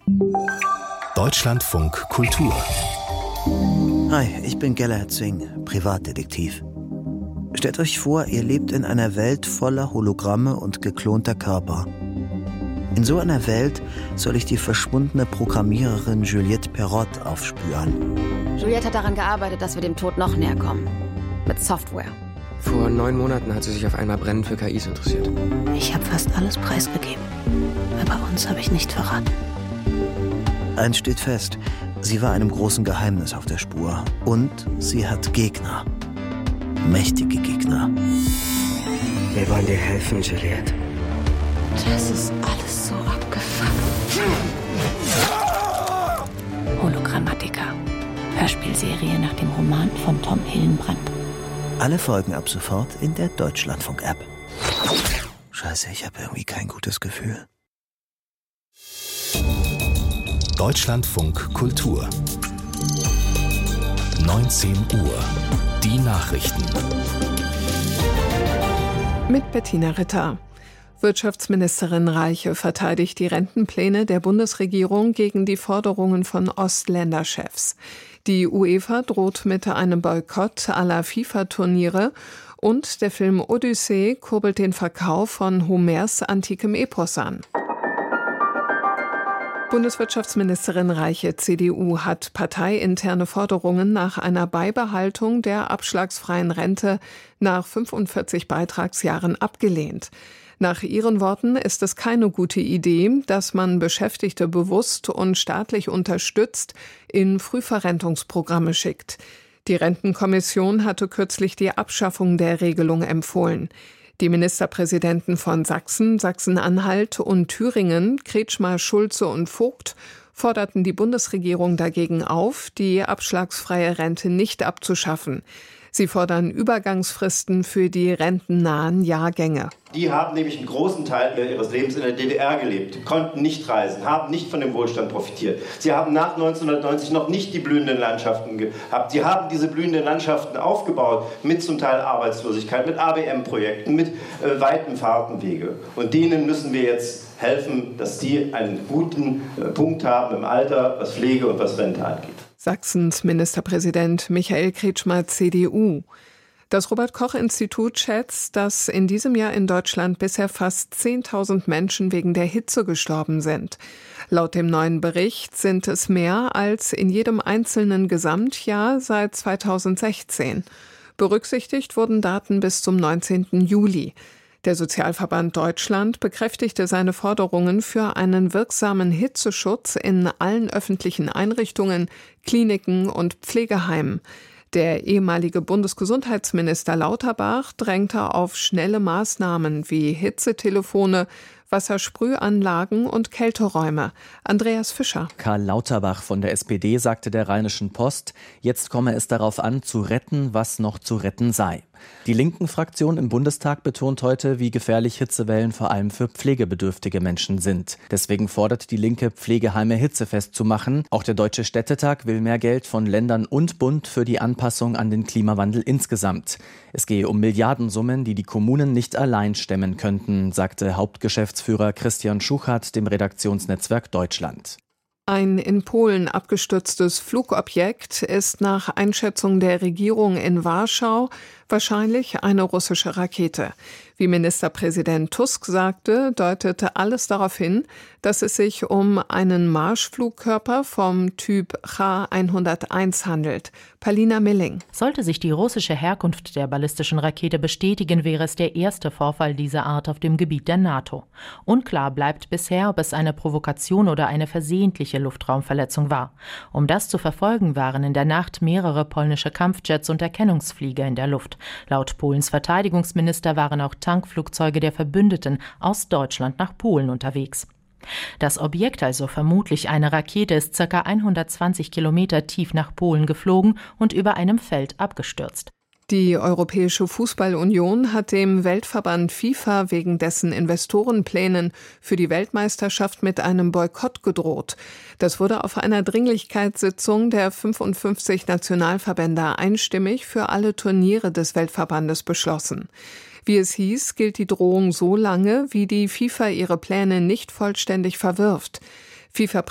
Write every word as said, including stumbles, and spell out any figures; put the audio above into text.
Deutschlandfunk Kultur. Hi, ich bin Gellert Singh, Privatdetektiv. Stellt euch vor, ihr lebt in einer Welt voller Hologramme und geklonter Körper. In so einer Welt soll ich die verschwundene Programmiererin Juliette Perrot aufspüren. Juliette hat daran gearbeitet, dass wir dem Tod noch näher kommen. Mit Software. Vor neun Monaten hat sie sich auf einmal brennend für K Is interessiert. Ich habe fast alles preisgegeben. Aber uns habe ich nicht verraten. Eins steht fest, sie war einem großen Geheimnis auf der Spur. Und sie hat Gegner. Mächtige Gegner. Wir wollen dir helfen, Juliette. Das ist alles so abgefuckt. Hologrammatica. Hörspielserie nach dem Roman von Tom Hillenbrand. Alle Folgen ab sofort in der Deutschlandfunk-App. Scheiße, ich habe irgendwie kein gutes Gefühl. Deutschlandfunk Kultur. neunzehn Uhr. Die Nachrichten. Mit Bettina Ritter. Wirtschaftsministerin Reiche verteidigt die Rentenpläne der Bundesregierung gegen die Forderungen von Ostländerchefs. Die UEFA droht mit einem Boykott aller FIFA-Turniere und der Film Odyssee kurbelt den Verkauf von Homers antikem Epos an. Bundeswirtschaftsministerin Reiche, C D U, hat parteiinterne Forderungen nach einer Beibehaltung der abschlagsfreien Rente nach fünfundvierzig Beitragsjahren abgelehnt. Nach ihren Worten ist es keine gute Idee, dass man Beschäftigte bewusst und staatlich unterstützt in Frühverrentungsprogramme schickt. Die Rentenkommission hatte kürzlich die Abschaffung der Regelung empfohlen. Die Ministerpräsidenten von Sachsen, Sachsen-Anhalt und Thüringen, Kretschmer, Schulze und Vogt, forderten die Bundesregierung dagegen auf, die abschlagsfreie Rente nicht abzuschaffen. Sie fordern Übergangsfristen für die rentennahen Jahrgänge. Die haben nämlich einen großen Teil ihres Lebens in der D D R gelebt, konnten nicht reisen, haben nicht von dem Wohlstand profitiert. Sie haben nach neunzehnhundertneunzig noch nicht die blühenden Landschaften gehabt. Sie haben diese blühenden Landschaften aufgebaut mit zum Teil Arbeitslosigkeit, mit A B M-Projekten, mit äh, weiten Fahrtenwege. Und denen müssen wir jetzt helfen, dass die einen guten äh, Punkt haben im Alter, was Pflege und was Rente angeht. Sachsens Ministerpräsident Michael Kretschmer, C D U. Das Robert-Koch-Institut schätzt, dass in diesem Jahr in Deutschland bisher fast zehntausend Menschen wegen der Hitze gestorben sind. Laut dem neuen Bericht sind es mehr als in jedem einzelnen Gesamtjahr seit zweitausendsechzehn. Berücksichtigt wurden Daten bis zum neunzehnten Juli. Der Sozialverband Deutschland bekräftigte seine Forderungen für einen wirksamen Hitzeschutz in allen öffentlichen Einrichtungen, Kliniken und Pflegeheimen. Der ehemalige Bundesgesundheitsminister Lauterbach drängte auf schnelle Maßnahmen wie Hitzetelefone, Wassersprühanlagen und Kälteräume. Andreas Fischer. Karl Lauterbach von der S P D sagte der Rheinischen Post, jetzt komme es darauf an, zu retten, was noch zu retten sei. Die Linken-Fraktion im Bundestag betont heute, wie gefährlich Hitzewellen vor allem für pflegebedürftige Menschen sind. Deswegen fordert die Linke, Pflegeheime hitzefest zu machen. Auch der Deutsche Städtetag will mehr Geld von Ländern und Bund für die Anpassung an den Klimawandel insgesamt. Es gehe um Milliardensummen, die die Kommunen nicht allein stemmen könnten, sagte Hauptgeschäftsführer Christian Schuchart dem Redaktionsnetzwerk Deutschland. Ein in Polen abgestürztes Flugobjekt ist nach Einschätzung der Regierung in Warschau wahrscheinlich eine russische Rakete. Wie Ministerpräsident Tusk sagte, deutete alles darauf hin, dass es sich um einen Marschflugkörper vom Typ Cha hunderteins handelt. Palina Milling. Sollte sich die russische Herkunft der ballistischen Rakete bestätigen, wäre es der erste Vorfall dieser Art auf dem Gebiet der NATO. Unklar bleibt bisher, ob es eine Provokation oder eine versehentliche Luftraumverletzung war. Um das zu verfolgen, waren in der Nacht mehrere polnische Kampfjets und Erkennungsflieger in der Luft. Laut Polens Verteidigungsminister waren auch Tankflugzeuge der Verbündeten aus Deutschland nach Polen unterwegs. Das Objekt, also vermutlich eine Rakete, ist ca. hundertzwanzig Kilometer tief nach Polen geflogen und über einem Feld abgestürzt. Die Europäische Fußballunion hat dem Weltverband FIFA wegen dessen Investorenplänen für die Weltmeisterschaft mit einem Boykott gedroht. Das wurde auf einer Dringlichkeitssitzung der fünfundfünfzig Nationalverbände einstimmig für alle Turniere des Weltverbandes beschlossen. Wie es hieß, gilt die Drohung so lange, wie die FIFA ihre Pläne nicht vollständig verwirft. FIFA